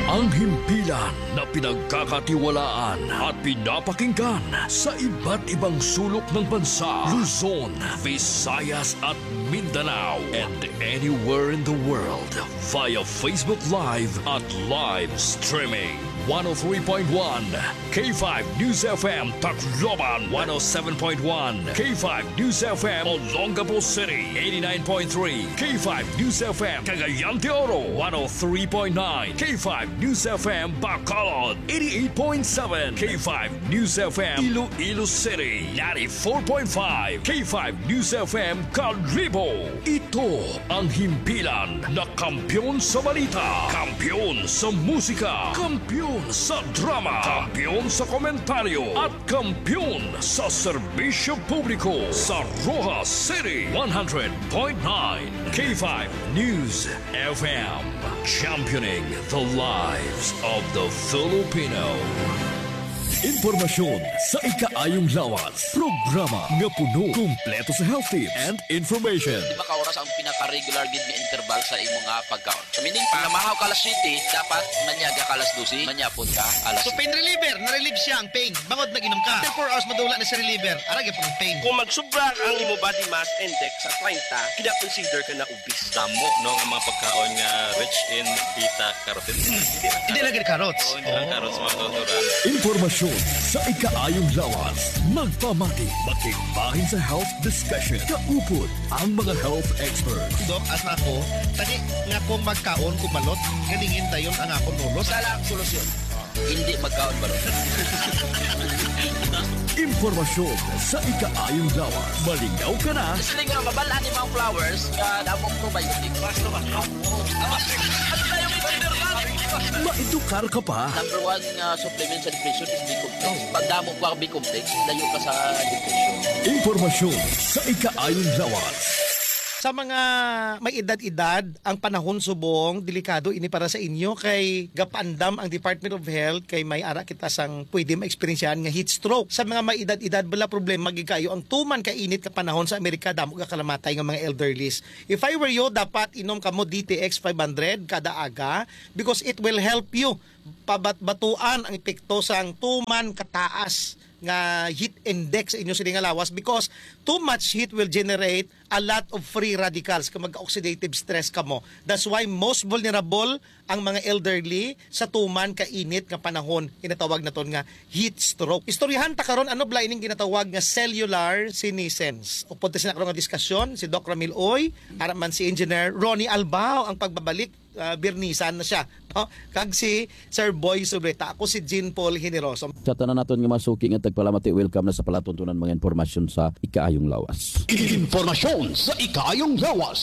Ang himpilan na pinagkakatiwalaan at pinapakinggan sa iba't ibang sulok ng bansa, Luzon, Visayas at Mindanao, and anywhere in the world via Facebook Live at live streaming. 103.1 K5 News FM Tacloban, 107.1 K5 News FM Olongapo City, 89.3 K5 News FM Cagayan de Oro, 103.9 K5 News FM Bacolod, 88.7 K5 News FM Iloilo City, 94.5 K5 News FM Calibo. Ito ang himpilan na kampiyon sa balita, kampiyon sa musika, kampiyon sa drama, kampiyon sa komentaryo at kampiyon sa serbisyo publiko sa Rojas City. 100.9 K5 News FM, championing the lives of the Filipino. Impormasyon sa ikaayong lawas. Programa nga puno, kumpleto sa health tips and information. Di ba ka oras ang pinaka-regular gid nga interval sa imong nga pagkaon? So meaning pa, mahaw ka alas 7, dapat manyaga ka alas 12, manyapon ka alas 7. So pain reliever, na-relieve siya ang pain. Bangod nag-inom ka. After 4 hours madula na sa reliever, arag pang pain. Kung magsubra ang imo body mass index sa 30, kina-consider ka na obese. Damo no ang mga pagkaon nga rich in beta-carotene. Hindi lang carrots. Oo, hindi lang carrots mga kauturan. Informasyon sa ikaayong lawas. Magpamati, makikbahin sa health discussion. Kaupod ang mga health experts. Dok, as ako, tani nga kung magkaon kumalot, ganingin tayon ang akong nulos. Sala ang solusyon. Hindi magkaon balot. Informasyon sa ikaayong lawas. Malinaw ka na. Kasi nga mabalaan ni mga flowers, damong probiotic. Basta ba? At tayo may mineral. Maedukar ka pa. Number 1 supplement sa depression is B-complex. Pag damo ko ang B-complex, layo ka sa depression. Informasyon sa ikaayong lawas. Sa mga may edad-edad, ang panahon subong, delikado ini para sa inyo kay gapandam ang Department of Health kay may ara kita sang pwede ma-experiencehan nga heat stroke. Sa mga may edad-edad bala problema gikayo ang tuman ka init ka panahon sa Amerika damo ka kalamatay nga mga elderlies. If I were you, dapat inom kamo DTX 500 kada aga because it will help you pabatbatuan ang epekto sang tuman kataas nga heat index sa inyo sining lawas because too much heat will generate a lot of free radicals kung mag-oxidative stress ka mo. That's why most vulnerable ang mga elderly sa tuman kainit nga panahon ginatawag naton nga heat stroke. Istoryahan ta karon ano bala ining ginatawag nga cellular senescence. Upod sa nga diskusyon si Doc Ramil Oy, araman si Engineer Ronnie Albao ang pagbabalik birnisan na siya. No? Kag si Sir Boy Sobreta, ako si Jean Paul Generoso. Sa tanan naton nga masuki nga tagpalamati, welcome na sa palatuntunan mga impormasyon sa ikaayong lawas. Informasyon sa ikaayong lawas.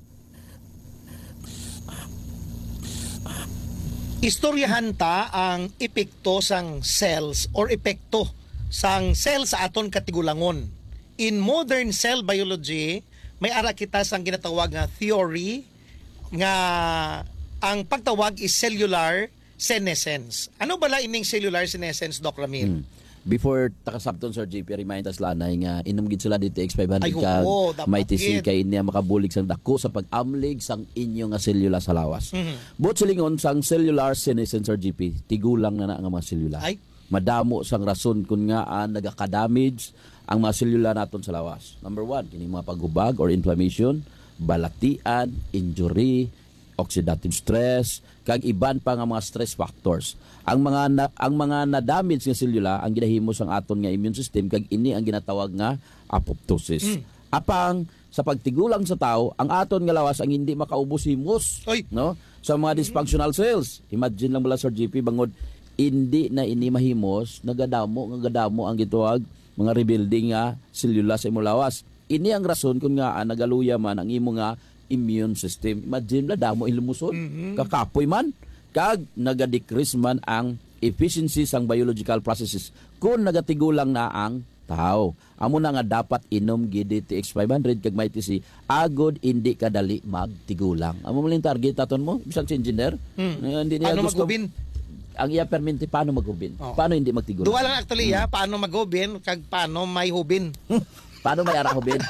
Istoryahan ta ang epekto sang cells or epekto sang cell sa aton katigulangon. In modern cell biology, may ara kita sang ginatawag nga theory nga ang pagtawag is cellular senescence. Ano bala ining cellular senescence, Doc Ramil? Before takasabton Sir JP, remind us lanay nga inom gid sila DTX 500 Ay, ka oo, dapat may TC gid. kay niya makabulig sang dako sa pag-amlig sang inyo nga selula sa lawas. But silingon sang cellular senescence Sir JP, tigulang na ang mga selula. Ay. Madamo sang rason kun nga nagaka-damage ang mga selula naton sa lawas. Number 1, kini mga paghubag or inflammation, balatian, injury, oxidative stress, kag iban pa nga mga stress factors. Ang mga na-damage nga selula ang ginahimo sang aton nga immune system kag ini ang ginatawag nga apoptosis. Apang sa pagtigulang sa tao, ang aton nga lawas ang hindi makaubos-himos, Oy. no? Sa mga dysfunctional cells. Imagine lang bala Sir JP bangod hindi na ini mahimos, nagadamo ang gituwag mga rebuilding nga selula sa imong lawas. Ini ang rason kung nga nagaluya man ang imo nga immune system. Imagine la damo ilumuson, kakapoy man, kag naga-decrease man ang efficiency sang biological processes kung nagatigulang na ang tao. Amo na nga dapat inom gid DTX 500 kag may TC agod hindi kadali magtigulang. Amo man target aton mo bisag si engineer. Hindi niya Paano gusto magubin? ang iya permente paano magubin? Oo. Paano hindi magtigulang? Duwa lang actually paano magubin kag paano may hubin. Paano may ara hubin?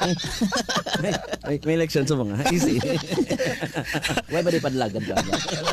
May election sa mga. Easy. Way ba di panlagan ka?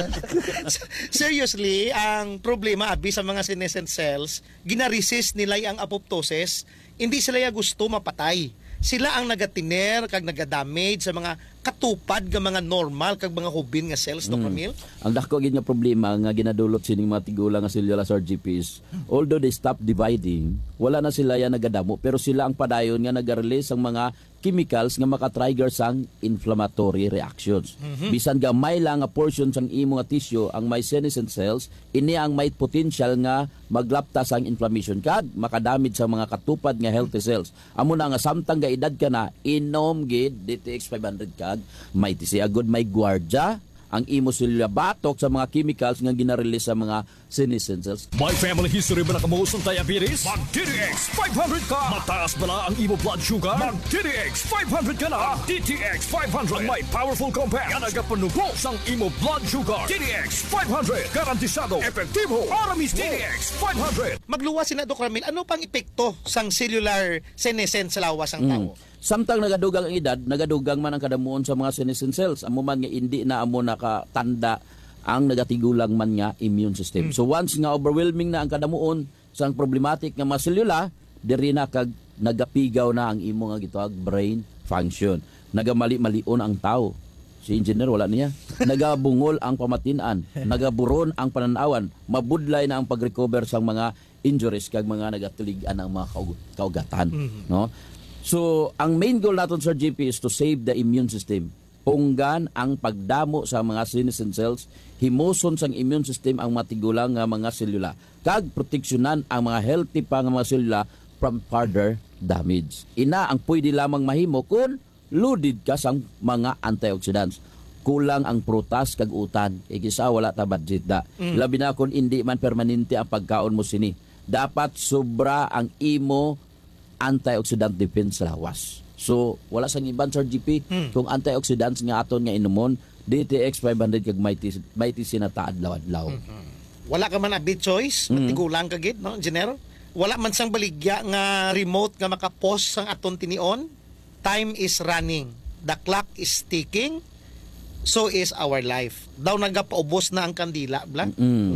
Seriously, ang problema abi sa mga senescent cells, gina-resist nila ang apoptosis, hindi sila ya gusto mapatay. Sila ang nagatiner kag nagadamage sa mga katupad nga mga normal kag mga hubin nga cells, Dr. Camille. Ang dako gid nga problema nga ginadulot sining mga tigulang nga cellular RGPs, although they stop dividing, wala na sila yan nagadamo pero sila ang padayon nga naga-release ang mga chemicals nga maka-trigger sang inflammatory reactions. Bisan gamay lang nga portion sang imo nga tissue ang may senescent cells, ini ang may potential nga maglapta sang inflammation kag makadamage sa mga katupad nga healthy cells. Amo na nga samtang ga edad ka na, inom gid DTX 500 kag may tisi agud may gwardiya ang imo cellular batok sa mga chemicals nga gina-release sa mga senescent cells. May family history ba na kamuos ng diabetes? Mag-DTX 500 ka! Mataas ba na ang imo blood sugar? Mag-DTX 500 ka na! DTX 500 ang may powerful compound nga nagapanubos ang imo blood sugar. DTX 500 garantisado, epektibo, aramis DTX 500. Magluwas sina, Dr. Camille, ano pang epekto sang cellular senescent sa lawas ang tao? Samtang nagadugang ang edad, nagadugang man ang kadamuon sa mga senescent cells. Amo man nga hindi na amo nakatanda ang nagatigulang man nga immune system. So once nga overwhelming na ang kadamuon sang problematic nga mga selula, diri na kag nagapigaw na ang imo nga gitawag brain function. Nagamali-malion ang tao. Si engineer wala niya. Nagabungol ang pamatin-an, nagaburon ang pananawan, mabudlay na ang pag-recover sang mga injuries kag mga nagatulig-an ang mga kaugatan, no? So, ang main goal natin sa GP is to save the immune system. Punggan ang pagdamo sa mga senescent cells, himuson sang immune system ang matigulang nga mga selula, kag proteksyonan ang mga healthy pa nga mga selula from further damage. Ina ang pwede lamang mahimo kung loaded ka sang mga antioxidants. Kulang ang prutas kag utan. Ikisa wala ta budget da. Labi na kung hindi man permanente ang pagkaon mo sini. Dapat sobra ang imo antioxidant defense sa lawas. So, wala sang iban sa GP kung antioxidants nga aton nga inumon, DTX 500 kag mighty sinata adlaw-adlaw. Wala ka man a bit choice, matigulang ka gid, no, engineer? Wala man sang baligya nga remote nga maka-pause sang aton tinion. Time is running. The clock is ticking. So is our life. Daw nagapaubos na ang kandila, blank.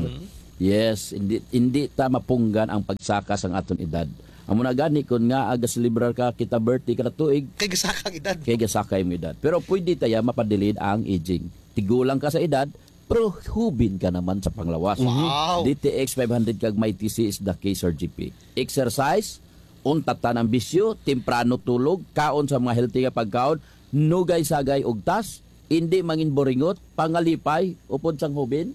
Yes, hindi ta mapunggan ang pagsaka sang aton edad. Amo na gani kun nga aga celebrar ka kita birthday kada tuig Kay gasakang edad. kay gasakay mo edad. Pero pwede taya mapadelid ang aging. Tigulang ka sa edad, pero hubin ka naman sa panglawas. Wow. DTX 500 kag may TC is the case RGP. Exercise, untatan ang bisyo, temprano tulog, kaon sa mga healthy nga pagkaon, nugay sagay og tas, hindi mangin boringot, pangalipay, upod sang hubin.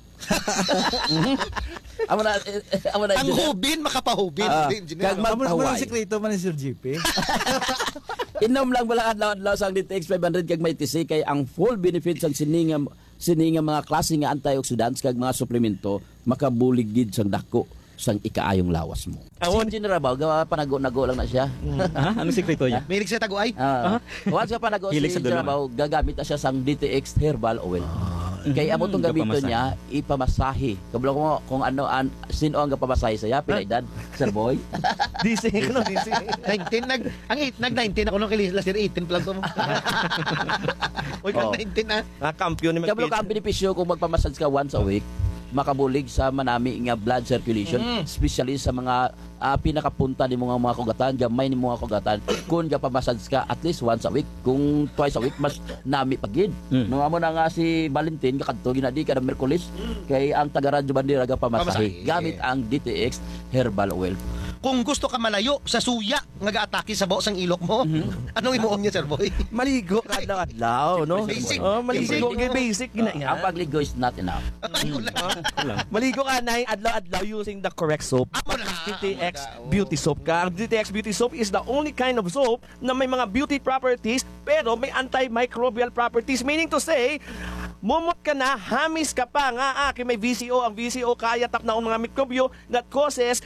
Amo na Ang hubin, makapahubin. engineer. kag Ano magpaway. ang sekreto man ni Sir GP? Inom lang bala adlaw-adlaw sang DTX 500 kag may TC kay ang full benefits sang sininga mga klase nga antioxidants kag mga suplemento makabulig gid sang dako sang ikaayong lawas mo. Si General Bao, panago-nago lang na siya. Ano sekreto niya? Mahilig sa taguay. Once ka panago si Hilig sa General dulo. Bao, gagamit na siya sang DTX herbal oil. Kaya amo tong gamiton Kapamasahe. niya, ipamasahe. Kabalo ko kung ano sino ang kapamasahe saya, pinaedad, Sir Boy. DC, ano? DC. 19 nag-19 ako nung kay last year 18 pa lang to mo. Oy, Oh. 19 ah. Kampiyon ni Kabalo ka ang benepisyo kung magpamassage ka once a week, makabulig sa manami nga blood circulation, especially sa mga pinakapunta ni mga kugatan, gamay ni mga kugatan. Kung pamassage ka at least once a week, kung twice a week, mas nami pagid. Nung amo na nga si Valentin, kakadto ginadi ka ng Merkulis, kay ang taga-radyo bandira pamasahe. Pamasahe. Gamit ang DTX herbal oil. Kung gusto ka malayo sa suya nga gaatake sa baos ang ilok mo, anong imuom niya, Sir Boy? Maligo ka adlaw-adlaw, no? Basic. Oh, maligo. Basic. Basic. Ang pagligo is not enough. Maligo ka na adlaw-adlaw using the correct soap. Amo na. DTX Beauty Soap ka. Ang DTX Beauty Soap is the only kind of soap na may mga beauty properties pero may antimicrobial properties. Meaning to say, mumot ka na, hamis ka pa nga, may VCO. Ang VCO kaya tap na ang mga mikrobyo that causes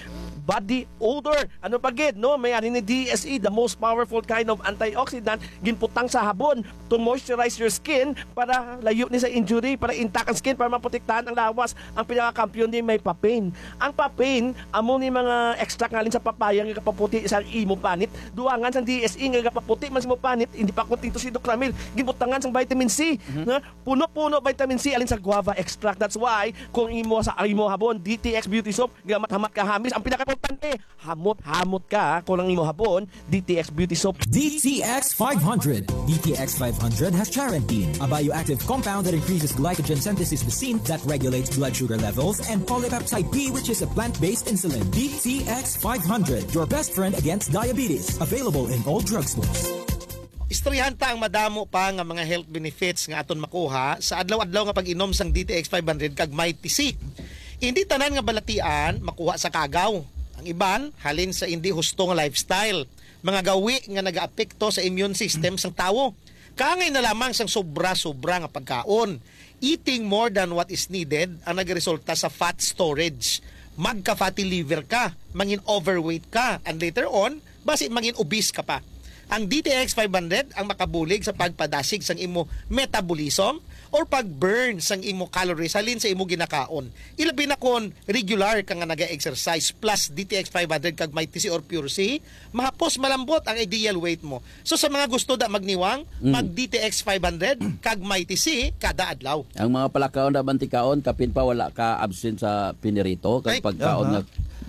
body odor. Ano pa gid, no? May ani ni DSE, the most powerful kind of antioxidant, ginputang sa habon to moisturize your skin para layo ni sa injury, para intact ang skin, para maprotektahan ang lawas. Ang pinaka-kampiyon din may papain. Ang papain, amo ni mga extract ngalin sa papaya nga kapaputi sa imo panit. Duangan sa DSE nga kapaputi man sa imo panit, hindi pa kunting to si Docramil. Ginputangan sa vitamin C. Na puno-puno vitamin C alin sa guava extract. That's why kung imo sa imo habon DTX Beauty Soap, gamat-hamat ka hamis, ang pinaka-importante, hamot-hamot ka kung ang imo habon DTX Beauty Soap. DTX 500. DTX 500 has charantine, a bioactive compound that increases glycogen synthesis the that regulates blood sugar levels, and polypeptide B, which is a plant-based insulin. DTX 500, your best friend against diabetes. Available in all drugstores. Istoryahan ta ang madamo pa nga mga health benefits nga aton makuha sa adlaw-adlaw nga pag-inom sang DTX 500 kag Mighty C. Hindi tanan nga balatian makuha sa kagaw. Ang iban halin sa hindi husto nga lifestyle, mga gawi nga nagaapekto sa immune system sang tawo. Kaangay na lamang sang sobra-sobra nga pagkaon. Eating more than what is needed ang nagresulta sa fat storage. Magka-fatty liver ka, mangin overweight ka, and later on, basi mangin obese ka pa. Ang DTX 500 ang makabulig sa pagpadasig sang imo metabolism or pag-burn sang imo calories halin sa imo ginakaon. Ilabi na kon regular ka nga naga-exercise plus DTX 500 kag Mighty C or Pure C, mahapos malambot ang ideal weight mo. So sa mga gusto da magniwang, mag DTX 500 kag Mighty C kada adlaw. Ang mga palakaon na mantikaon, kapin pa wala ka absent sa pinirito, kag pagkaon nga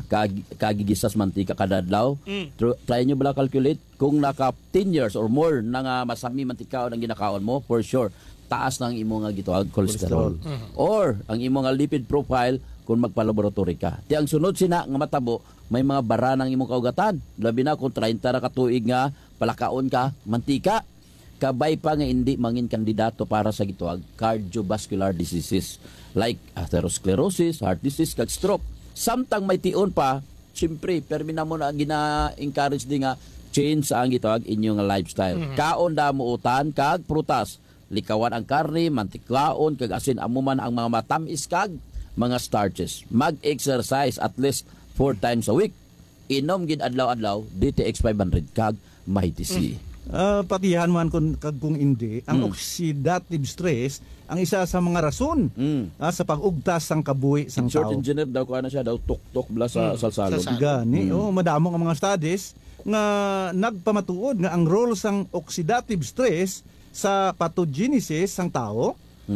kagigisas mantika kada adlaw. Try nyo bala calculate kung naka 10 years or more na nga masami mantikaon ang ginakaon mo, for sure taas ng imo nga gituag cholesterol. Or ang imo nga lipid profile kung magpa-laboratory ka. Ti ang sunod sina nga matabo, may mga bara ng imong kaugatan. Labi na kung 30 ra ka tuig nga palakaon ka mantika, kabay pa nga hindi mangin kandidato para sa gituag cardiovascular diseases like atherosclerosis, heart disease, kag stroke. Samtang may tion pa, siyempre, permina mo na gina-encourage din nga change ang gituag inyong lifestyle. Kaon damo utan kag prutas, likawan ang karne, mantiklaon kag asin, amuman ang mga matamis kag mga starches. Mag-exercise at least 4 times a week. Inom gid adlaw-adlaw DTX 500 kag Mighty C. Patihan man kung hindi, ang oxidative stress ang isa sa mga rason sa pag-ugtas sang kabuhi sang tao. Short engineer daw ko siya daw tuk-tuk bla sa salsalog. Gani, madamo ang mga studies nga nagpamatuod nga ang role sang oxidative stress sa pathogenesis sang tao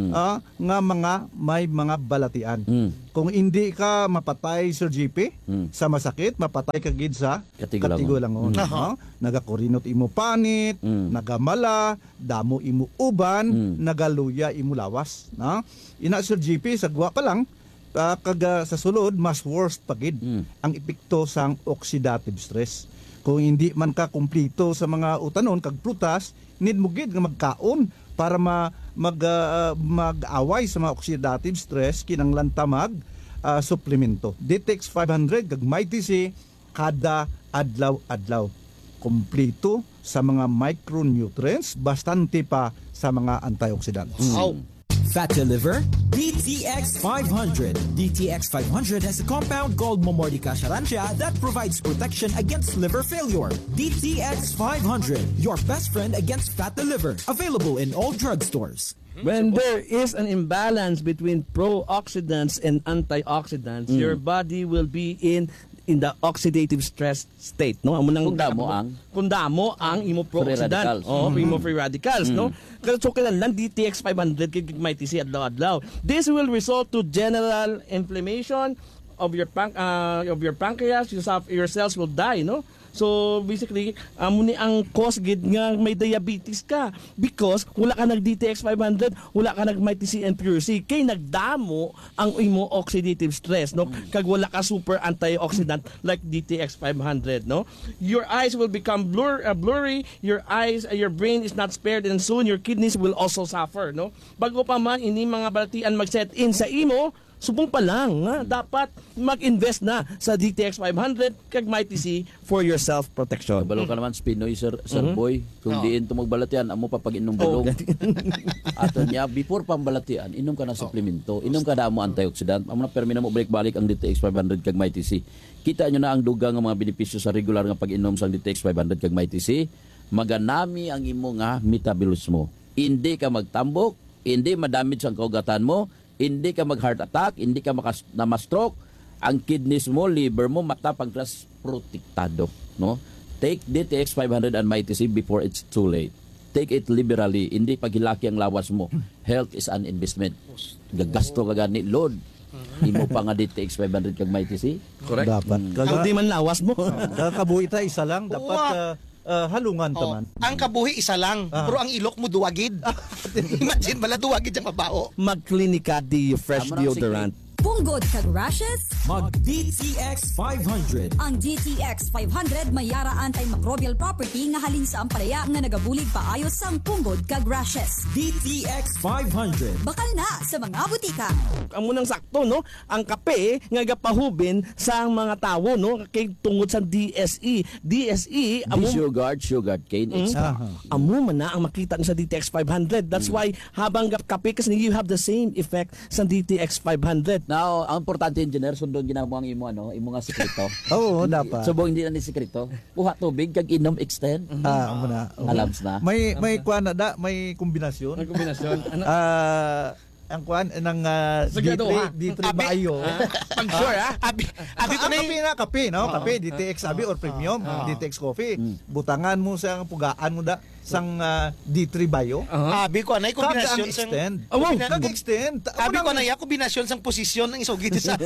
nga may mga balatian. Kung hindi ka mapatay, Sir GP, sa masakit, mapatay ka gid sa katigulangon. Nagakurinot imo panit, nagamala, damo imo uban, nagaluya imo lawas. Ina, Sir GP, sagwa pa lang, kag sa sulod, mas worst pa gid ang epekto sang oxidative stress. Kung hindi man ka kumplito sa mga utanon, kag prutas, need mo gid nga magkaon para mag-away sa mga oxidative stress kinanglan tamag suplemento. DTX 500 kag Mighty C kada adlaw-adlaw. Kompleto sa mga micronutrients, bastante pa sa mga antioxidants. Fatty liver? DTX 500. DTX 500 has a compound called Momordica charantia that provides protection against liver failure. DTX 500, your best friend against fatty liver. Available in all drugstores. When there is an imbalance between pro-oxidants and antioxidants, your body will be in the oxidative stress state, no? Kung damo ang imo pro-oxidant imo free radicals, no? So kailangan DTX 500 kay Mighty C adlaw-adlaw. This will result to general inflammation of your pancreas. Your cells will die, no? So basically, muni ang cause gid nga may diabetes ka because wala ka nag DTX 500, wala ka nag Mighty C and Pure C kay nagdamo ang imo oxidative stress, no? Kag wala ka super antioxidant like DTX 500, no? Your eyes will become blurry, your brain is not spared, and soon your kidneys will also suffer, no? Bago pa man ini mga balatian mag-set in sa imo, subong pa lang nga dapat mag-invest na sa DTX 500 kag Mighty C for your self-protection. Balo ka naman Pinoy sir boy. Kung diin to magbalatian, amo pa pag inom bulong. Ato niya before pambalatian, inom ka ng suplemento, inom ka damo antioxidant. Amo na permi na mo balik-balik ang DTX 500 kag Mighty C. Kita nyo na ang dugang nga mga benepisyo sa regular nga pag-inom sa DTX 500 kag Mighty C. Maganami ang imo nga metabolismo. Hindi ka magtambok, hindi madamage ang kaugatan mo, hindi ka mag-heart attack, hindi ka na-stroke, ang kidneys mo, liver mo, mata, pancreas, protektado. No? Take DTX 500 and Mighty C before it's too late. Take it liberally, hindi paghilaki ang lawas mo. Health is an investment. Gagasto ka gani, Lord. Imo pa nga DTX 500 kag Mighty C. Correct. Dapat. Hindi man lawas mo. Kakabuhi ta isa lang. Dapat halungan taman. Ang kabuhi isa lang, pero ang ilok mo duwagid. Imagine bala duwagid sa mabao. Mag-Clinica D Fresh Deodorant. Punggod kag rashes? Mag DTX 500. Ang DTX 500 may yara antimicrobial property nga halin sa ampalaya nga nagabulig paayos sang punggod kag rashes. DTX 500. Bakal na sa mga butika. Amo nang sakto no, ang kape nga gapahubin sa mga tawo no kay tungod sa DSE. DSE amo sugar cane extra. Amo man na ang makita sa DTX 500. That's why habang kape kasi you have the same effect sa DTX 500. Now, ang importante engineer sundon ginamo ang imo imo nga sekreto. Oo, dapat. Subong hindi na ni sekreto. Kuha tubig kag inom extend. Amo na. Alams na. May kuan na da, may kombinasyon. Ang kombinasyon. Ang kuan ng D3 Bio. Pang sure Abi ko na kape no, kape DTX abi or premium, DTX coffee. Butangan mo sa pugaan mo da sang D3 Bio. Abi ko na kombinasyon sang extend. Abi ko na kombinasyon sang posisyon ng isugid sa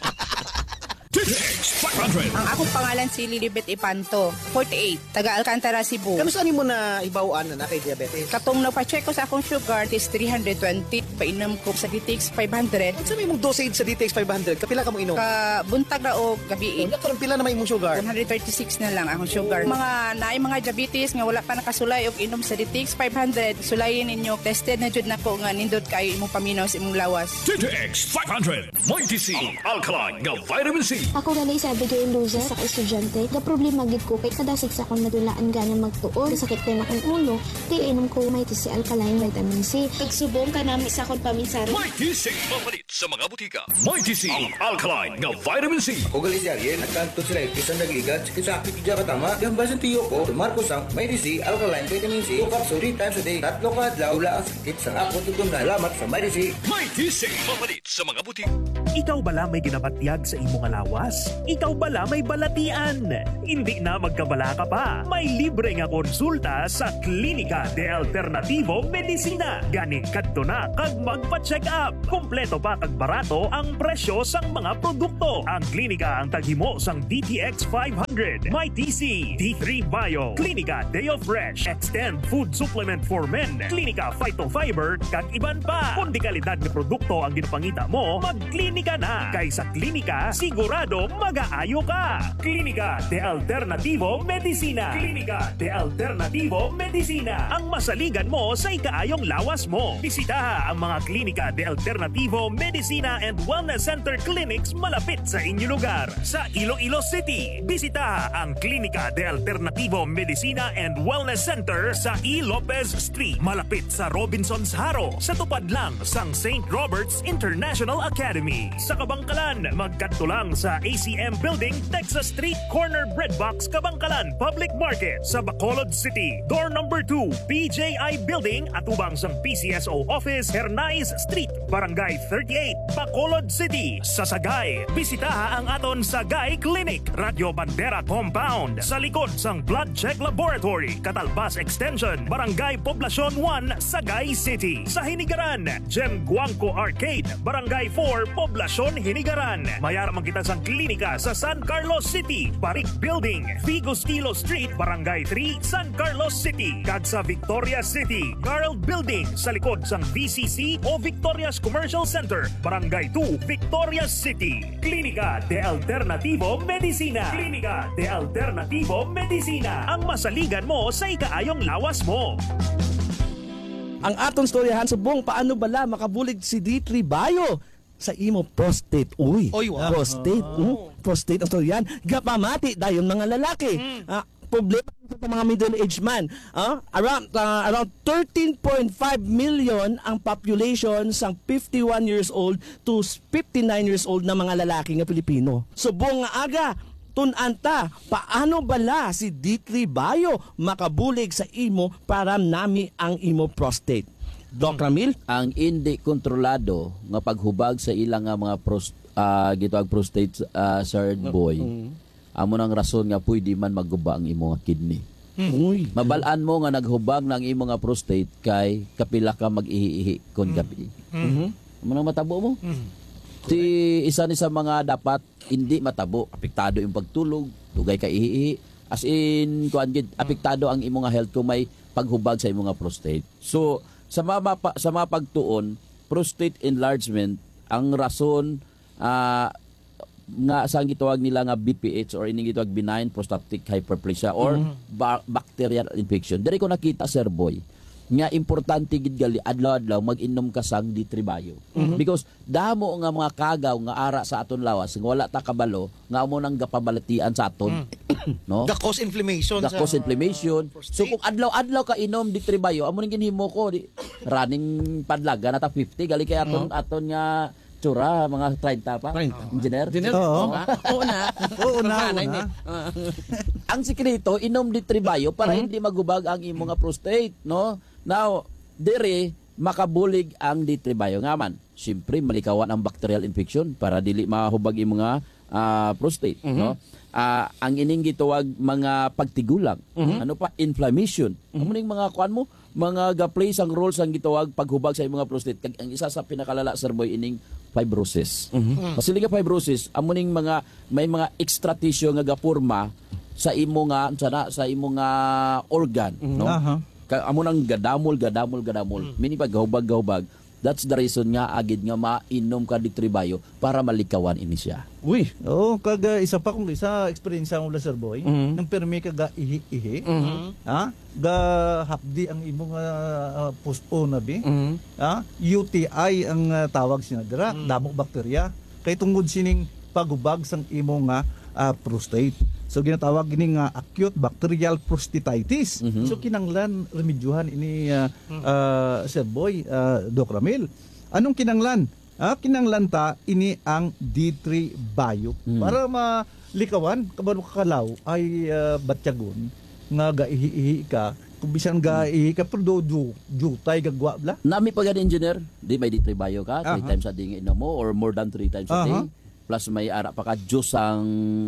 DTX 500. Ang akong pangalan si Lilibet Ipanto, 48, taga Alcantara, Cebu. Kamusta mo na ibawaan na kay diabetes? Katong napacheck ko sa akong sugar is 320, painom ko sa DTX 500. Sa may mong dosage sa DTX 500, kapila ka mo inom? Ka buntag na o gabi. Karon pila na may imong sugar? 136 na lang akong sugar. Mga diabetes nga wala pa nakasulay og inom sa DTX 500, sulayin ninyo. Tested na jud nako nga nindot kay imong paminaw sa imong lawas. DTX 500. Mighty C. Alkaline nga vitamin C. Ako ganay sa Abigail Loza sa estudyante. Ga problema gid ko kay kadasig sa akong nadulaan gana magtuod. Sakit ko na akong ulo. Kaya inom ko Mighty C Alkaline Vitamin C. Pagsubong ka nami sa akong paminsara. Mighty C. Mapalit sa mga butika. Mighty C. Alkaline nga vitamin C. Ako gali si Ariel. Nagkanto sila isang nag-igat. Sakit ka katama. Gamba sa tiyo ko. Tumarko sang Mighty C Alkaline Vitamin C. 2 capsules 3 times a day. 3 ka adlaw. Wala ang sakit sang ako. Tutundan. Salamat sa Mighty C. Mighty C. Mapalit sa mga butika. Ikaw bala may ginabatyag sa imong alawas? Ikaw bala may balatian? Hindi na magkabala ka pa. May libre nga konsulta sa Klinika de Alternativo Medicina. Gani kadto na kag magpa-check up. Kompleto pa kag barato ang presyo sang mga produkto. Ang klinika ang taghimo sang DTX 500, Mighty C, D3 Bio, Klinika Deo Fresh, Extend Food Supplement for Men, Klinika Phytofiber, kag iban pa. Kung di kalidad ng produkto ang ginapangita mo, magklinika na. Kay sa klinika, sigurado mag-aayo ka. Klinika de Alternativo Medicina. Klinika de Alternativo Medicina. Ang masaligan mo sa ikaayong lawas mo. Bisitaha ang mga Klinika de Alternativo Medicina and Wellness Center Clinics malapit sa inyong lugar. Sa Iloilo City, bisitaha ang Klinika de Alternativo Medicina and Wellness Center sa E. Lopez Street, malapit sa Robinson's Haro, sa tupad lang sang St. Robert's International Academy. Sa Kabangkalan, magkadto lang sa ACM Building, Texas Street, Corner Breadbox, Kabangkalan Public Market. Sa Bacolod City, door number 2, PJI Building, atubang sang PCSO Office, Hernais Street, Barangay 38, Bacolod City. Sa Sagay, bisitaha ang aton Sagay Clinic, Radio Bandera Compound, sa likod sang Blood Check Laboratory, Catalbas Extension, Barangay Poblacion 1, Sagay City. Sa Hinigaran, Gem Guangco Arcade, Barangay 4, Poblacion Hinigaran. Mayara man kita sang klinika sa San Carlos City, Barik Building, Vigo Stilo Street, Barangay 3, San Carlos City. Kag sa Victoria City, Garland Building, sa likod sang VCC o Victoria's Commercial Center, Barangay 2, Victoria City. Klinika de Alternativo Medicina. Klinika de Alternativo Medicina. Ang masaligan mo sa ikaayong lawas mo. Ang aton storyahan subong paano bala makabulig si D3 Bio. sa imo prostate. Uy, Oy, wow. prostate. Prostate ang yan. Gapamati dayon mga lalaki. Problema sa mga middle-aged man. Around 13.5 million ang population sang 51 years old to 59 years old na mga lalaki nga Pilipino. Subong nga aga, tunanta, paano bala si D3 Bio makabulig sa imo para nami ang imo prostate? Doc Ramil? Ang hindi kontrolado nga paghubag sa ilang nga mga gitawag prostate, Sir Boy, amo nang rason nga pwede man magguba ang imo nga kidney. Mabalaan mo nga naghubag ng imo nga prostate kay kapila ka mag-ihi kon gabi. Amo nang matabo mo. Si isa ni sa mga dapat hindi matabo, apektado yung pagtulog, dugay ka ihi. As in apektado ang imo nga health kung may paghubag sa imo nga prostate. So sa mga pagtuon, prostate enlargement ang rason nga sa gitawag nila nga BPH or ining gitawag benign prostatic hyperplasia or bacterial infection. Diri ko nakita, Sir Boy, nga importante gid gali adlaw-adlaw mag-inom ka sang D3 Bio. Because damo nga mga kagaw nga ara sa aton lawas nga wala ta kabalo nga amo nang gapabalatian sa aton. No? The cause inflammation. So kung adlaw-adlaw ka inom D3 Bio, amo ning ginhimo ko running padlaga na ta 50 gali kay aton nga tsura, mga 30 pa. 30. Engineer? Oo na. Ang sikreto, inom D3 Bio para hindi magubag ang imo nga prostate, no? Now, dire makabulig ang D3 Bio nga man. Siyempre, malikawan ang bacterial infection para dili mahubag imo nga prostate, no? Ang ining gitawag mga pagtigulang. Ano pa? Inflammation. Amo ning mga kuan mo, mga ga-play sang role sang gitawag paghubag sa imong prostate. Kag ang isa sa pinakalala, Sir Boy, ining fibrosis. Kasi liga fibrosis, amo ning mga may mga extra tissue nga gaporma sa imo nga organ, no? Amo nang gadamol. Mini paghubag. That's the reason nga agid nga mainom ka D3 Bio para malikawan ini siya. Uy. Kaga isa pa kung isa experience mo la Sir Boy, nang permi ka ga ihi. Ga hapdi ang imong puso na bi. UTI ang tawag siya dira, damok bakterya. Kay tungod sining pagubag sang imong prostate. So ginatawag gini nga acute bacterial prostatitis. So kinanglan remedyuhan ini Sir Boy, Doc Ramil. Anong kinanglan? Kinanglan ta ini ang D3 Bio para malikawan kabalo kakalaw ay batyagon nga gaihi ka kung bisan gaihi ka pero jutay gagwa bla. Nami pagad engineer, di may D3 Bio ka 3 times a day inom mo or more than 3 times a day. Plus may ara pa ka juice ang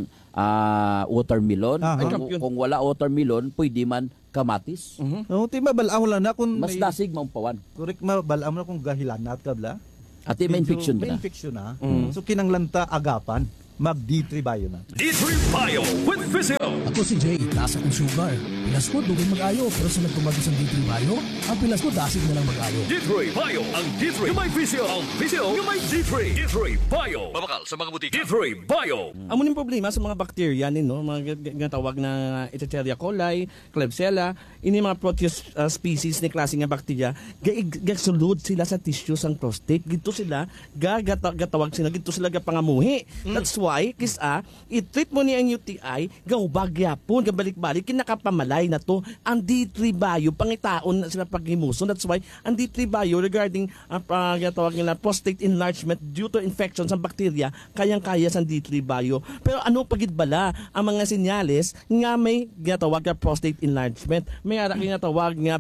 watermelon. Kung wala watermelon, pwede man kamatis. Ti mabalaw lang na kung mas dasig maumpawan. Correct, mabalaw na kung gahilanat ka bla. At may infection na. May infection na. So kinanglanta agapan mag D3 Bio na. D3 Bio with Physio. Ako si Jay, taas akong sugar. Pilas ko, dugay mag-ayo. Pero sa nagtumagos ang D3 Bio, ang pilas ko, dasig na lang mag-ayo. D3 Bio, ang D3 yung may Physio. Ang Physio yung may D3. D3 Bio. Babakal sa mga butika. D3 Bio. Amo ning problema sa mga bakterya no, mga tawag na Escherichia coli, Klebsiella, ini mga proteus species ni klase nga bakterya, gasulod sila sa tissue sang prostate. Gito sila gatawag sila, gito sila gapangamuhi. That's why i-treat mo ni ang UTI, gahubag yapon, gabalik-balik kinakapamalay na to ang D3 Bio pangitaon na sila paghimuson. That's why ang D3 Bio regarding gatawag nila prostate enlargement due to infection sa bakterya, kayang-kaya sa D3 Bio. Pero ano pagidbala ang mga senyales nga may gatawag nga prostate enlargement, may ara ginatawag nga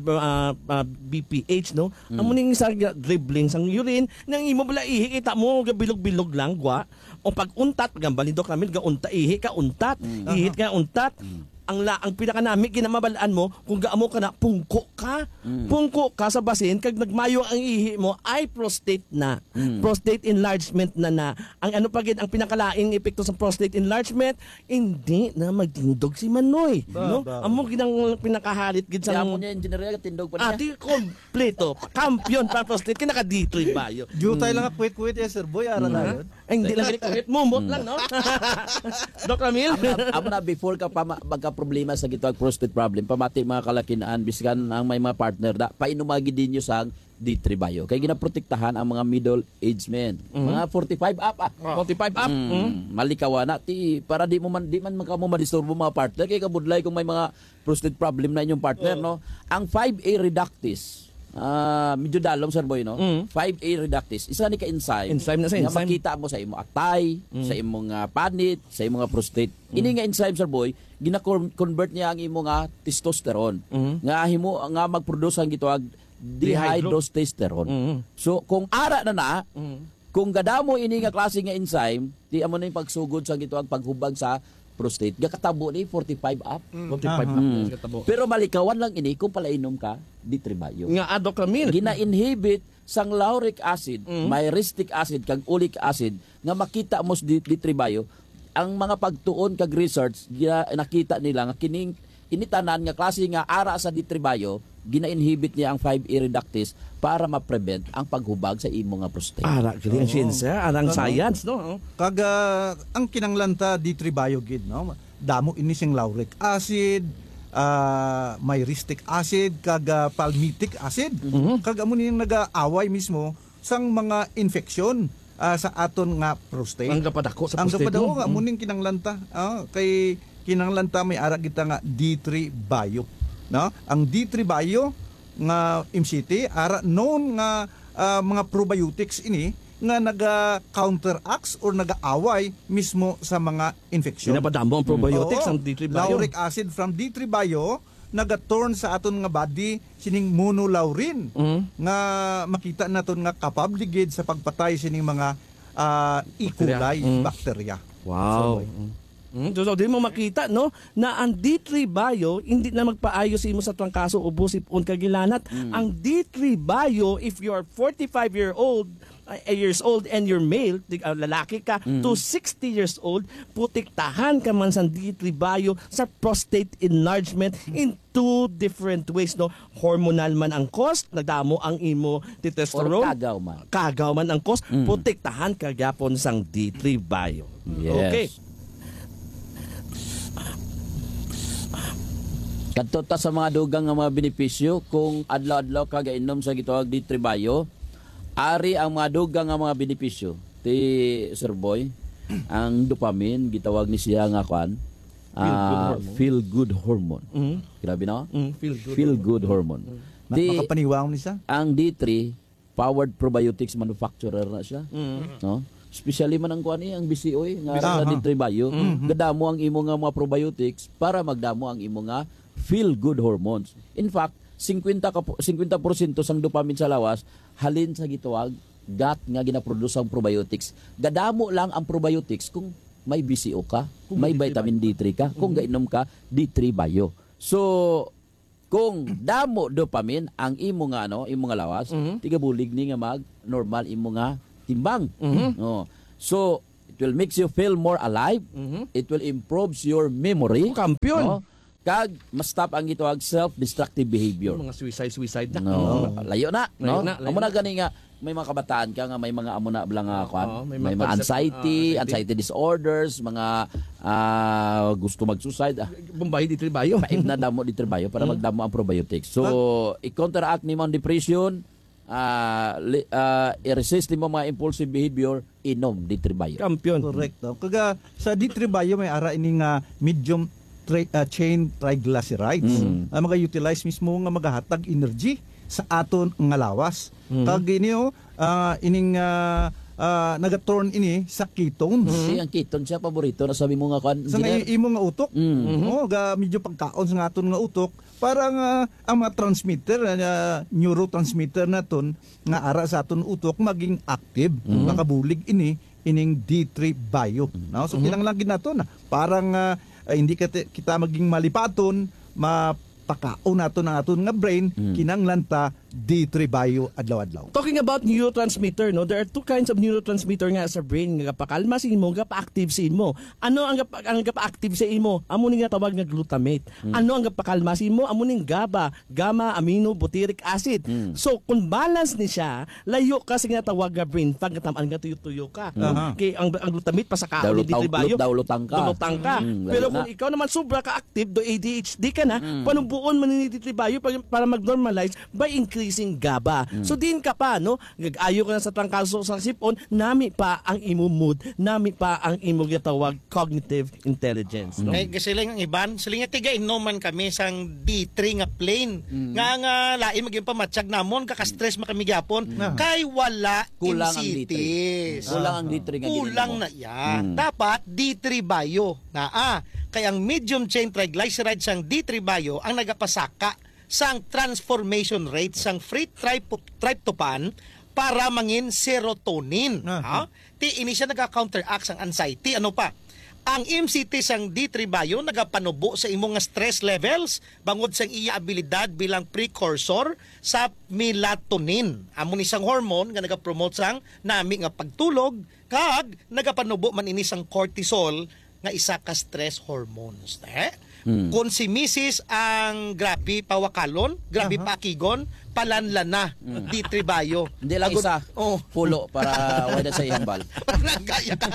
BPH, no? Amo ning sa dribbling sang urine nang imo bala ihi kita mo gabilog-bilog lang gwa o pag untat gambali Doc Ramil ga unta ihi ka untat ihit ka untat ang pinakanami ginamabalaan mo kung gaamo ka na pungko ka sa basin kag nagmayo ang ihi mo ay prostate na prostate enlargement na ang ano pa gid ang pinakalaing epekto sa prostate enlargement hindi na magtindog si Manoy no amo ginang pinakahalit gid sa amo niya engineer tindog pa niya ati kompleto kampiyon pa prostate kinaka D3 Bio jutay lang kuwit Sir Boy ara na yun ay hindi lang kuwit mumot lang no Doc Ramil amo na before ka pa problema sa gitawag prostate problem pamati mga kalakinaan biskan ang may mga partner da painumagi din nyo sang D3 Bio. Kaya ginaprotektahan ang mga middle-aged men. Mga 45 up. 45 up. Malikawa na para di man mo madisturbo mga partner kay kabudlay kung may mga prostate problem na inyong partner, no. Ang 5A reductase, medyo dalom Sir Boy, no. 5A reductase isa ni ka enzyme na sa nga enzyme makita mo sa imong atay, sa imong panit, sa imong prostate. Ini nga enzyme Sir Boy gina-convert niya ang imong testosterone nga himo nga mag-produce ang gitawag dihydrotestosterone. So kung ara na kung gadamo ini nga klase nga enzyme, di amo na yung pagsugod sa gitawag paghubag sa prostate. Gakatabo ni 45 up. 45 up. Pero malikawan lang ini kung palainom ka D3 Bio. Nga adocamin. Gina-inhibit sang lauric acid, myristic acid kag uric acid nga makita mo sa D3 Bio. Ang mga pagtuon kag research nakita nila nga kining initanan nga klase nga ara sa D3 Bio, gina-inhibit niya ang 5A reductase para ma-prevent ang paghubag sa imo nga prostate. Ara, kini ang siyensya, arang science, no? Kaga ang kinanglanta D3 Bio gid, no. Damo ini sing lauric acid, myristic acid, kaga palmitic acid. Kaga mo niyang nag-aaway mismo sang mga infeksyon sa aton nga prostate. Ang kapadako sa prostate. Ang kapadako nga mo ning kinanglanta, kay kinanglanta may ara kita nga D3 Bio. No? Ang D3 Bio nga MCT ara known nga mga probiotics ini nga naga-counteract or naga-away mismo sa mga infeksyon. Pinapadamo ang probiotics ang D3 Bio. Lauric acid from D3 Bio naga-turn sa aton nga body sining monolaurin nga makita naton nga capable gid sa pagpatay sining mga E. coli bacteria. Wow. So, di mo makita, no, na ang D3 Bio hindi na magpaayos imo sa trangkaso o busipon kagilanat. Ang D3 Bio, if you are 45 years old and you're male, lalaki ka, to 60 years old, putiktahan ka man sa D3 Bio sa prostate enlargement in two different ways, no. Hormonal man ang cause, nagdamo ang imo testosterone. Or kagaw man ang cause, putiktahan ka gyapon sang D3 Bio. Yes. Okay. Kadto ta sa mga dugang nga mga benepisyo kung adlaw-adlaw ka gainom sa gitawag D3 Bio, ari ang mga dugang nga mga benepisyo ti Sir Boy. Ang dopamine gitawag ni siya nga kwan, feel good hormone. Grabe na? Feel good hormone. Makapaniwang ni siya. Ang D3 powered probiotics manufacturer na siya. No? Especially man ang kuan ang BCOy nga sa D3 Bio, gadamo ang imo nga mga probiotics para magdamo ang imo nga feel good hormones. In fact, 50% sang dopamine sa lawas halin sa gitawag gut nga ginaproduce ang probiotics. Gadamo lang ang probiotics kung may BCO ka, kung may vitamin D3 ka, kung gainom ka D3 Bio. So kung damo dopamine ang imo nga imo nga lawas, tigabulig ni nga mag normal imo nga timbang. So it will makes you feel more alive. It will improve your memory. Kampiyon. Kag mas stop ang gitawag self-destructive behavior. Mga suicide na. Layo na, no? Layo na. Amo na gani nga may mga kabataan ka nga may mga amo na blang kwan. May mga anxiety disorders, mga gusto mag-suicide. Bombay D3 Bio. Paib na damo D3 Bio para magdamo ang probiotics. So, i-counteract ni mo ang depression, i-resist mo mga impulsive behavior, inom D3 Bio. Kampiyon. Correct. No? Kaga sa D3 Bio may ara ini nga medium chain triglycerides. Mga-utilize mismo nga magahatag energy sa aton nga lawas. Kag ini ining nagaturn ini sa ketones. Ang ketones siya paborito na sabi mo nga kan. Sa imo nga utok. Ga medyo pagkaon sa aton nga utok para nga ang mga transmitter neurotransmitter naton nga ara sa aton utok maging active. Makabulig ining D3 Bio. No? So kinahanglan gid naton parang hindi kita maging malipaton, mapakaon nato ng aton nga brain, kinahanglan ta D3 Bio adlaw-adlaw. Talking about neurotransmitter, no, there are two kinds of neurotransmitter nga sa brain nga pakalma sa imo, gapa-active sa imo. Ano ang gapa-active sa imo? Amo ning tawag nga glutamate. Ano ang gapakalma sa imo? Amo ning GABA, gamma amino butyric acid. So kung balance ni siya, layo ka sa nga tawag nga brain fog nga tamaan nga tuyo-tuyo ka. Kay ang glutamate pasaka ni D3 Bio. Dawlutang ka. Pero kung ikaw naman sobra ka active, do ADHD ka na, panubuon man ni D3 Bio para mag-normalize by increasing increasing GABA. So din ka pa, no? Ayo ka na sa trangkaso sa sipon, nami pa ang imo mood, nami pa ang imo gitawag cognitive intelligence. No? Kaya kasi lang ang iban, sila nga tiga inuman kami sang D3 nga plain. Nga lain maging pamatsyag namon, kaka-stress makami gyapon. Kay wala Kulang ang MCT. Kulang ang D3 nga Kulang na yan. Dapat D3 bio na kaya ang medium chain triglyceride sang D3 bio ang nagapasaka sang transformation rate sang free tryptophan para mangin serotonin. Ti ini siya naga-counteract sang anxiety. Ano pa? Ang MCT sang D3 bio nagapanubo sa imong stress levels bangod sang iya abilidad bilang precursor sa melatonin. Amo ni sang hormone nga nagapromote sang nami nga pagtulog kag nagapanubo man ini sang cortisol nga isa ka stress hormones. Kung si Mrs. ang grabe pawakalon, grabe pakigon, palanla na, D3 bio. Hindi lang isa, pulo para wala sa ihambal. Gaya ka.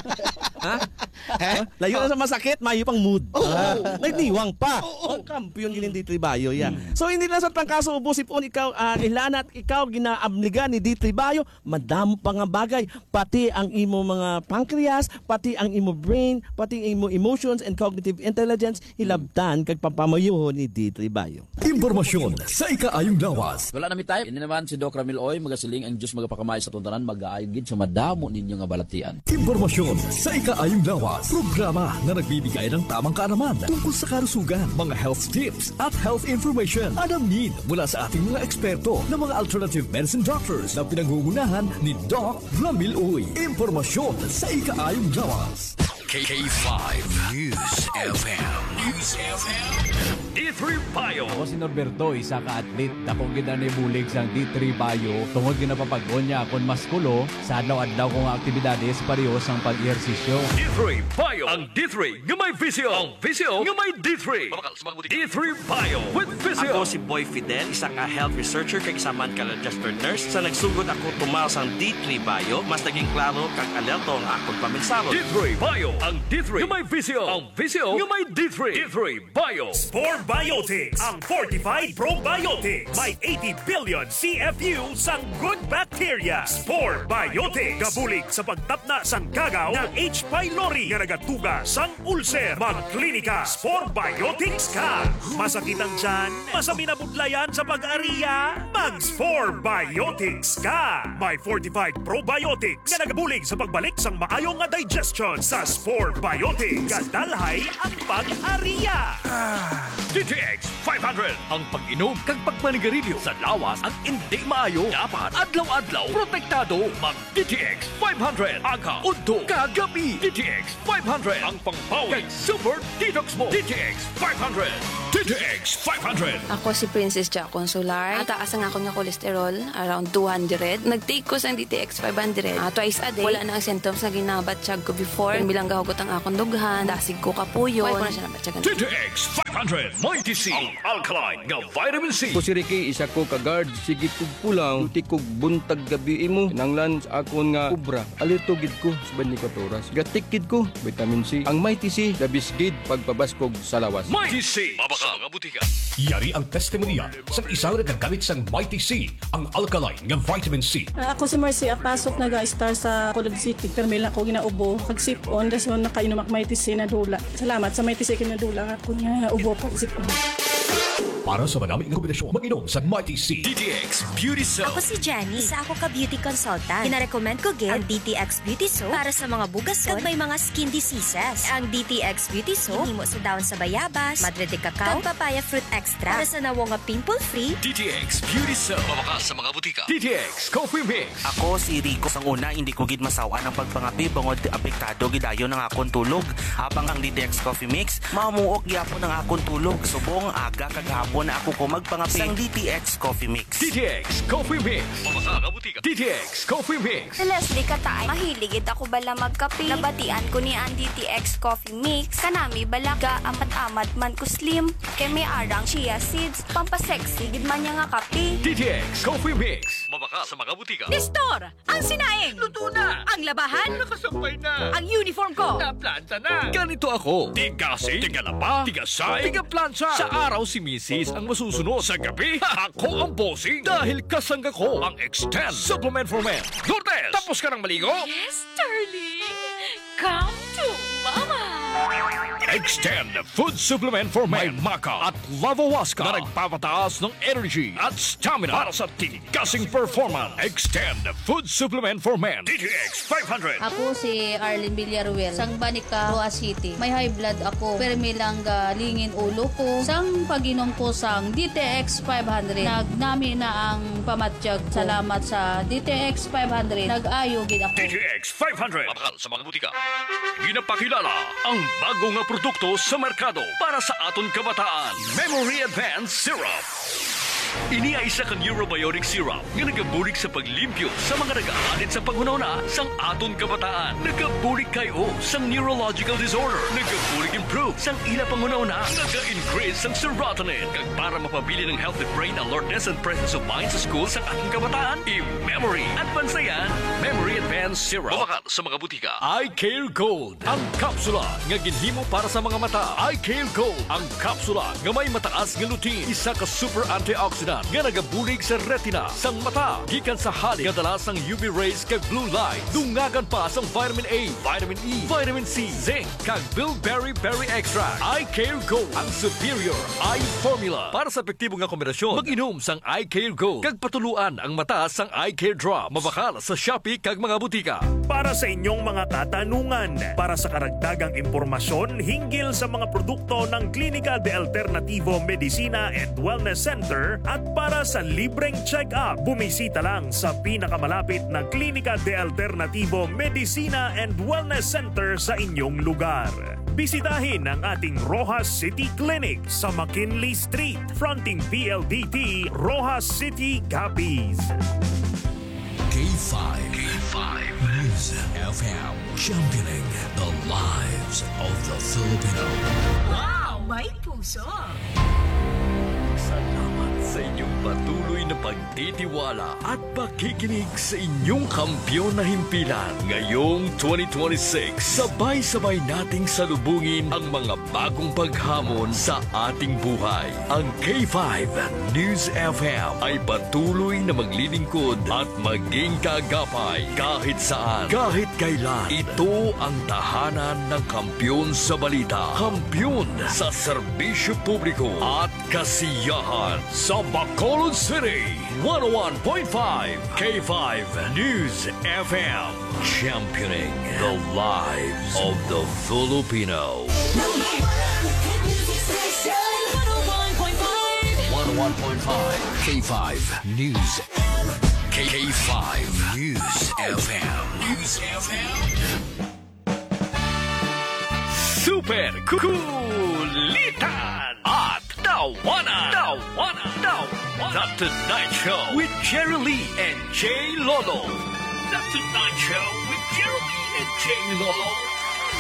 Layo na sa masakit, mayo pang mood. Nagniwang pa. Ang kampiyon gilin D3 bio yan. So hindi lang sa trangkaso ubosipon ikaw ilanat ikaw ginaabligan ni D3 bio, madamo pa nga bagay, pati ang imo mga pancreas, pati ang imo brain, pati ang imo emotions and cognitive intelligence hilabtan kag papamayuhon ni D3 bio. Impormasyon sa ikaayong lawas. Wala nami tayo. Ini naman si Doc Ramil Oy, magasiling ang Diyos magapakamay sa tuntanan, mag-aayong gid sa madamo ninyo nga balatian. Impormasyon sa ikaayong lawas. Programa na nagbibigay ng tamang kaalaman tungkol sa kalusugan, mga health tips at health information. Alamin mula sa ating mga eksperto na mga alternative medicine doctors na pinangungunahan ni Doc Ramil Oy. Impormasyon sa ikaayong lawas. K5 News FM. News FM. D3 Bio. Ako si Norberto, isa ka atlet. Dakong ginanibulig sang D3 Bio. Tungod ginapapag-on niya akong maskulo sa adlaw-adlaw kong aktibidades pareho sang pag-ehersisyo. D3 Bio. Ang D3 nga may visio. Ang visio nga may D3. D3 Bio with visio. Ako si Boy Fidel, isa ka health researcher kay isaman ka registered nurse. Sa nagsugod ako tumal sang D3 Bio, mas naging klaro kag alerto ang akong paminsaro. D3 Bio. Ang D3 nga may visio. Ang visio nga may D3. D3 Bio. Spore Biotics, ang fortified probiotics. May 80 billion CFU sang good bacteria. Spore Biotics. Gabulig sa pagtapna sang kagaw ng H. pylori nga nagatuga sang ulcer. Magklinika Spore Biotics ka. Masakit ang tiyan, masami na budlayan sa pag-ariya, mag-Spore Biotics ka. May fortified probiotics nga nagabulig sa pagbalik sang maayong nga digestion sa Spore Biotics. Kadalhay ang pag-ariya. DTX 500 ang pag-inom kag pagpanigarilyo sa lawas ang hindi maayo. Dapat adlaw-adlaw protektado. Mag DTX 500 aga udto kagabi. DTX 500 ang pangpawi kag super detox mo. DTX 500. DTX 500. Ako si Princess Jack Consular. Ataas ang ako nga kolesterol around 200. Nag-take ko sa DTX 500 twice a day. Wala na ang symptoms na ginabatyag ko before. Bilang gahugot ang akong dughan, dasig ko kapuyo. Wala ko na siya nabatyagan. DTX 500 Mighty C ang alkaline nga vitamin C. Ko si Ricky, isa ko ka-guard. Sige kog pulang, duty kog buntag gabi imo. Nanglan sa akon nga kubra. Alito gid ko sa 24 oras. Gatik gid ko, vitamin C. Ang Mighty C, labis gid pagpabaskog sa lawas. Mighty C. Mabaka mga butika. Yari ang testimonya sa isang nagagamit sang Mighty C, ang alkaline nga vitamin C. Ako si Marcy Apasok, nag-star sa Colod City. Pero may lang ako ginaubo. Pag-sip-on, das mo nakainom ak Mighty C na dula. Salamat sa Mighty C kinadula. Ako nga ubo pag-sip-on. Para sa maraming kombinasyon, mag-inom sa Mighty C. DTX Beauty Soap. Ako si Jenny, isa ako ka-beauty consultant. Kina-recommend ko gid ang DTX Beauty Soap para sa mga bugason kag may mga skin diseases. Ang DTX Beauty Soap himo sa dahon sa bayabas, madre de cacao, kag papaya fruit extra para sa nawo nga pimple-free. DTX Beauty Soap. Mabakas sa mga butika. DTX Coffee Mix. Ako si Rico. Sang una, hindi ko gid masawa ng pagpangapi bangod apektado gidayon ng akong tulog. Habang ang DTX Coffee Mix, mamuok gyapon ang akong tulog. Subong aga kag hapon na ako ko magpangapi sang DTX Coffee Mix. DTX Coffee Mix. Mabaka butika. DTX Coffee Mix. Leslie Katay, mahilig ako bala magkape. Nabatian ko ni ang DTX Coffee Mix. Kanami bala ga amat-amat man ko slim. Kay may arang chia seeds. Pampasexy gid man niya nga kape. DTX Coffee Mix. mabaka sa mga butika. Nestor, ang sinaing. Luto na. Ang labahan. Nakasampay na. Ang uniform ko. Naplanta na. Ganito ako. Tigasi, tigalaba, tigasay, tigaplantsa. Sa araw si Mrs. ang masusunod. Sa gabi, ako ang bossing. Dahil kasangga ko ang Extend Supplement for Men. Lourdes, tapos ka ng maligo? Yes, darling. Come to Mama. Extend Food Supplement for Men. May Maca at Lavawaska na nagpapataas ng energy at stamina para sa tigasing performance. Extend Food Supplement for Men. DTX 500. Ako si Arlene Villaruel, sang Banica, Roa City. May high blood ako, pero may lang lingin ulo ko. Sang pag-inom ko sang DTX 500. Nagnami na ang pamatsyag. Salamat sa DTX 500. Nag-ayo gid ako. DTX 500. Mabakal sa mga butika. Ginapakilala ang bagong nga produkto sa merkado para sa aton kabataan. Memory Advanced Syrup. Ini ay isa ka neurobiotic syrup nga nagabulig sa paglimpyo sa mga nag-aalit sa panghunahuna sang aton kabataan. Nagabulig kayo sang neurological disorder. Nagabulig improve sang ila panghunahuna. Naga-increase sang serotonin. Kag para mapabili ng healthy brain alertness and presence of mind sa school sang aton kabataan, i-Memory Advanced yan. Memory Advanced Syrup. Mabakal sa mga butika. I Care Gold. Ang kapsula nga ginhimo para sa mga mata. I Care Gold. Ang kapsula nga may mataas nga lutein. Isa ka super antioxidant nga nagabulig sa retina sang mata. Gikan sa halik nga dala sang UV rays kag blue light. Dungagan pa sang vitamin A, vitamin E, vitamin C, zinc kag bilberry berry extract. I Care Gold. Ang superior eye formula. Para sa epektibo nga kombinasyon, mag-inom sang I Care Gold. Kag patuluan ang mata sang I Care Drop. Mabakal sa Shopee kag mga butika. Para sa inyong mga katanungan, para sa karagdagang impormasyon hinggil sa mga produkto ng Clínica de Alternativo Medicina and Wellness Center at para sa libreng check-up, bumisita lang sa pinakamalapit na Clínica de Alternativo Medicina and Wellness Center sa inyong lugar. Bisitahin ang ating Rojas City Clinic sa McKinley Street, fronting PLDT, Rojas City, Capiz. K5 News FM, championing the lives of the Filipino. Wow, may puso. Salamat sa inyong patuloy na pagtitiwala at pakikinig sa inyong kampiyon na himpilan. Ngayong 2026, sabay-sabay nating salubungin ang mga bagong paghamon sa ating buhay. Ang K5 News FM ay patuloy na maglilingkod at maging kagapay kahit saan, kahit kailan. Ito ang tahanan ng kampiyon sa balita, kampiyon sa serbisyo publiko at kasiyahan sa Bacolod City. 101.5 K5 News FM, championing the lives of the Filipino. 101.5 K5 News. K5 News FM. News FM. Super Kulitan at Tawanan. The Tonight Show with Jerry Lee and Jay Lolo. The Tonight Show with Jerry Lee and Jay Lolo.